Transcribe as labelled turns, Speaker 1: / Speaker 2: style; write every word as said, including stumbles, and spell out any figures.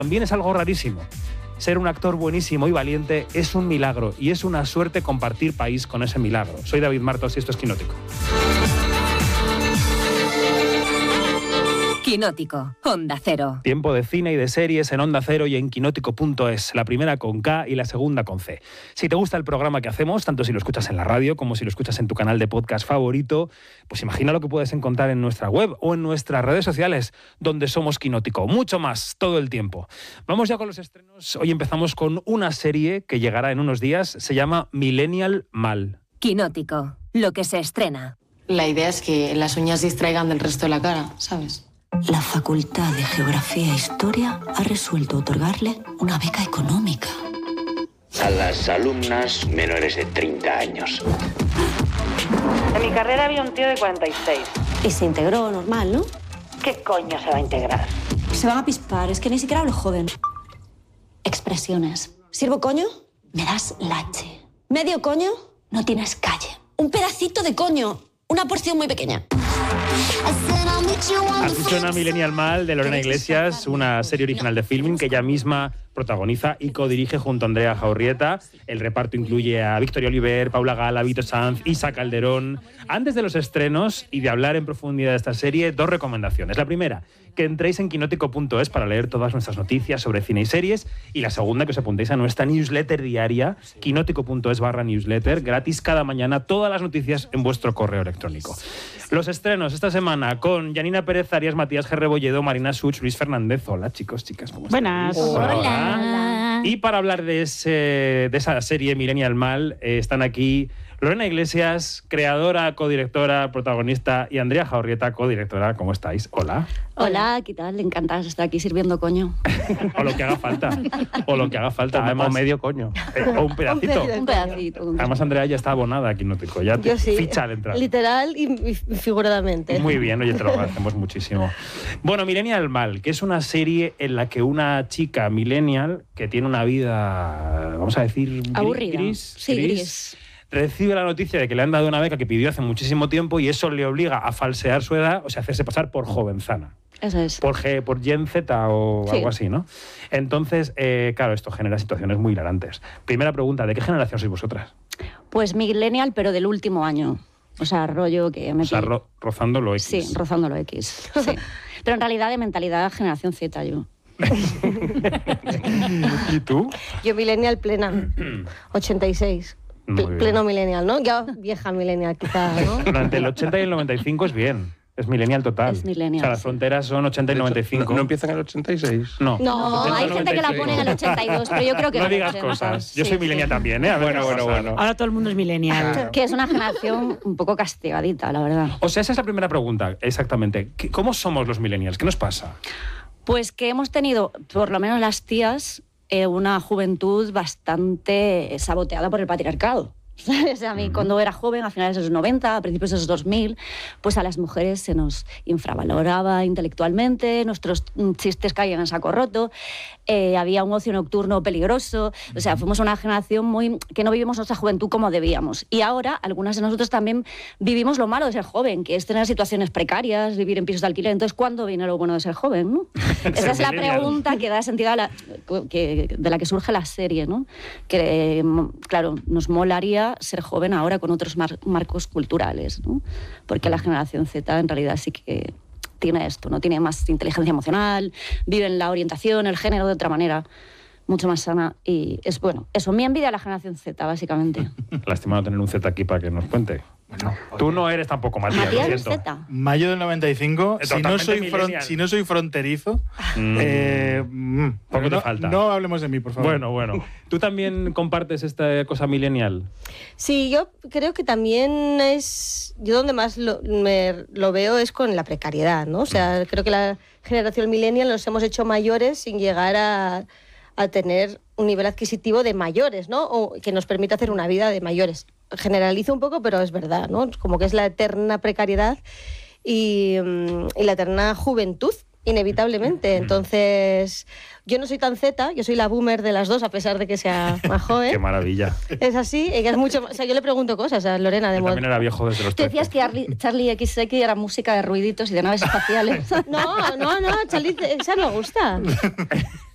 Speaker 1: También es algo rarísimo. Ser un actor buenísimo y valiente es un milagro y es una suerte compartir país con ese milagro. Soy David Martos y esto es Quinótico.
Speaker 2: Quinótico, Onda Cero.
Speaker 1: Tiempo de cine y de series en Onda Cero y en quinótico punto es, la primera con K y la segunda con C. Si te gusta el programa que hacemos, tanto si lo escuchas en la radio como si lo escuchas en tu canal de podcast favorito, pues imagina lo que puedes encontrar en nuestra web o en nuestras redes sociales, donde somos Quinótico. Mucho más, todo el tiempo. Vamos ya con los estrenos. Hoy empezamos con una serie que llegará en unos días. Se llama Millennial Mal.
Speaker 2: Quinótico, lo que se estrena.
Speaker 3: La idea es que las uñas distraigan del resto de la cara, ¿sabes?
Speaker 4: La Facultad de Geografía e Historia ha resuelto otorgarle una beca económica
Speaker 5: a las alumnas menores de treinta años.
Speaker 6: En mi carrera había un tío de cuarenta y seis.
Speaker 4: y se integró normal, ¿no?
Speaker 6: ¿Qué coño se va a integrar?
Speaker 4: Se van a pispar, es que ni siquiera hablo joven. Expresiones. ¿Sirvo coño? Me das lache. ¿Medio coño? No tienes calle. Un pedacito de coño. Una porción muy pequeña.
Speaker 1: Así suena Millennial Mal, de Lorena Iglesias, una serie original de Filmin que ella misma protagoniza y codirige junto a Andrea Jaurrieta. El reparto incluye a Victoria Oliver, Paula Gala, Vito Sanz, Isa Calderón. Antes de los estrenos y de hablar en profundidad de esta serie, dos recomendaciones. La primera, que entréis en quinótico punto es para leer todas nuestras noticias sobre cine y series. Y la segunda, que os apuntéis a nuestra newsletter diaria, quinótico punto es barra newsletter, gratis cada mañana, todas las noticias en vuestro correo electrónico. Los estrenos esta semana con Janina Pérez Arias, Matías G. Rebolledo, Marina Such, Luis Fernández. Hola, chicos, chicas, ¿cómo estáis?
Speaker 7: Buenas.
Speaker 1: Hola.
Speaker 7: Hola.
Speaker 1: Y para hablar de, ese, de esa serie Millennial Mal, eh, están aquí Lorena Iglesias, creadora, codirectora, protagonista, y Andrea Jaurrieta, codirectora. ¿Cómo estáis? Hola.
Speaker 8: Hola, ¿qué tal? Encantada de estar aquí sirviendo coño.
Speaker 1: O lo que haga falta. O lo que haga falta.
Speaker 9: O,
Speaker 1: Además,
Speaker 9: o medio coño.
Speaker 1: Eh, o un pedacito.
Speaker 8: Un pedacito.
Speaker 1: Además, Andrea ya está abonada aquí, no te ya te
Speaker 7: Yo sí,
Speaker 1: ficha al entrar.
Speaker 7: literal y, y figuradamente.
Speaker 1: Muy bien, oye, te lo agradecemos muchísimo. Bueno, Millennial Mal, que es una serie en la que una chica millennial que tiene una vida, vamos a decir, gris,
Speaker 8: aburrida.
Speaker 1: Gris,
Speaker 8: sí,
Speaker 1: gris,
Speaker 8: gris.
Speaker 1: recibe la noticia de que le han dado una beca que pidió hace muchísimo tiempo y eso le obliga a falsear su edad, o sea, hacerse pasar por jovenzana.
Speaker 8: Eso es.
Speaker 1: Por, G, por Gen Z o
Speaker 8: Sí.
Speaker 1: algo así, ¿no? Entonces, eh, claro, esto genera situaciones muy hilarantes. Primera pregunta, ¿de qué generación sois vosotras?
Speaker 8: Pues millennial, pero del último año. O sea, rollo que me...
Speaker 1: O sea, ro rozando lo X.
Speaker 8: Sí, rozando lo X. Sí. Pero en realidad de mentalidad generación Z yo.
Speaker 1: ¿Y tú?
Speaker 7: Yo millennial plena, ochenta y seis.
Speaker 1: Muy
Speaker 7: Pl-
Speaker 1: bien.
Speaker 7: pleno millennial, ¿no? Ya vieja millennial quizá, ¿no?
Speaker 1: Durante el ochenta y el noventa y cinco es bien. Es millennial total.
Speaker 8: Es millennial,
Speaker 1: O sea, las
Speaker 8: sí.
Speaker 1: fronteras son ochenta y noventa y cinco.
Speaker 9: ¿No, no empiezan en el ochenta y seis?
Speaker 1: No.
Speaker 8: No,
Speaker 1: ochenta y
Speaker 8: hay gente que la pone en el ochenta y dos, pero yo creo que
Speaker 1: No
Speaker 8: no.
Speaker 1: digas
Speaker 8: Sí,
Speaker 1: cosas. Yo
Speaker 8: sí,
Speaker 1: soy
Speaker 8: sí.
Speaker 1: millennial también, ¿eh? A ver
Speaker 9: Bueno,
Speaker 1: qué
Speaker 9: bueno,
Speaker 1: pasa.
Speaker 9: bueno.
Speaker 7: Ahora todo el mundo es millennial.
Speaker 1: Claro.
Speaker 8: Que es una generación un poco castigadita, la verdad.
Speaker 1: O sea, esa es la primera pregunta, exactamente. ¿Qué- ¿Cómo somos los millennials? ¿Qué nos pasa?
Speaker 8: Pues que hemos tenido, por lo menos las tías, eh, una juventud bastante saboteada por el patriarcado. ¿Sabes? A mí, uh-huh. cuando era joven, a finales de los noventa, a principios de los dos mil, pues a las mujeres se nos infravaloraba intelectualmente, nuestros chistes caían en saco roto, eh, había un ocio nocturno peligroso, o sea, fuimos una generación muy que no vivimos nuestra juventud como debíamos. Y ahora, algunas de nosotros también vivimos lo malo de ser joven, que es tener situaciones precarias, vivir en pisos de alquiler. Entonces, ¿cuándo viene lo bueno de ser joven? ¿No? Esa es la pregunta que da sentido a la, que, de la que surge la serie, ¿no? Que, eh, claro, nos molaría ser joven ahora con otros mar marcos culturales, ¿no? Porque la generación Z en realidad sí que tiene esto, ¿no? Tiene más inteligencia emocional, vive en la orientación, el género de otra manera, mucho más sana. Y es bueno, eso, mi envidia a la generación Z, básicamente.
Speaker 1: Lástima no tener un Z aquí para que nos cuente. Bueno, tú no eres tampoco Matías,
Speaker 8: Matías
Speaker 1: lo
Speaker 8: es
Speaker 1: siento.
Speaker 8: Z.
Speaker 10: Mayo del noventa y cinco, si no, soy fron si no soy fronterizo,
Speaker 1: Mm.
Speaker 10: eh, mm,
Speaker 1: Poco te
Speaker 10: no,
Speaker 1: falta.
Speaker 10: no hablemos de mí, por favor.
Speaker 1: Bueno, bueno. ¿Tú también compartes esta cosa millennial?
Speaker 7: Sí, yo creo que también es... Yo donde más lo, me, lo veo es con la precariedad, ¿no? O sea, creo que la generación millennial nos hemos hecho mayores sin llegar a, a tener un nivel adquisitivo de mayores, ¿no? O que nos permita hacer una vida de mayores. Generalizo un poco, pero es verdad, ¿no? Como que es la eterna precariedad y, y la eterna juventud, inevitablemente. Entonces, yo no soy tan Z, yo soy la boomer de las dos, a pesar de que sea más joven.
Speaker 1: Qué maravilla.
Speaker 7: Es así, ella es mucho más... O sea, yo le pregunto cosas a Lorena de
Speaker 1: Yo
Speaker 7: modo...
Speaker 1: también era viejo desde los
Speaker 8: Tú decías que Charlie, Charlie equis equis era música de ruiditos y de naves espaciales.
Speaker 7: No, no, no, Charlie, esa me gusta.